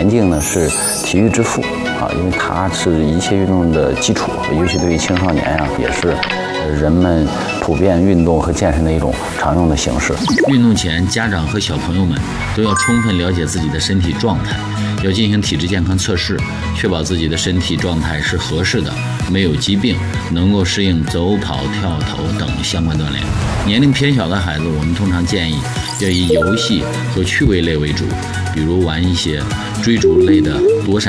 田径呢是体育之父啊，因为它是一切运动的基础，尤其对于青少年啊，也是人们普遍运动和健身的一种常用的形式。 运动前，家长和小朋友们都要充分了解自己的身体状态，要进行体质健康测试，确保自己的身体状态是合适的，没有疾病，能够适应走跑、跳投等相关锻炼。年龄偏小的孩子，我们通常建议要以游戏和趣味类为主，比如玩一些追逐类的躲闪